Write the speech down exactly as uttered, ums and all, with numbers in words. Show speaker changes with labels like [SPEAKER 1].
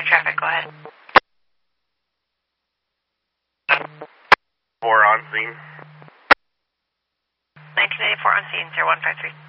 [SPEAKER 1] traffic, go ahead.
[SPEAKER 2] Four on scene.
[SPEAKER 1] nineteen eighty-four on scene, zero one five three.